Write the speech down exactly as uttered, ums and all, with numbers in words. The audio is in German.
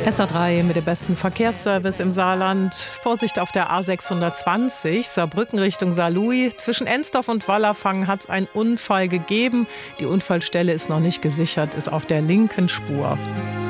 S A drei mit dem besten Verkehrsservice im Saarland. Vorsicht auf der A sechshundertzwanzig, Saarbrücken Richtung Saarlouis. Zwischen Ensdorf und Wallerfangen hat es einen Unfall gegeben. Die Unfallstelle ist noch nicht gesichert, ist auf der linken Spur.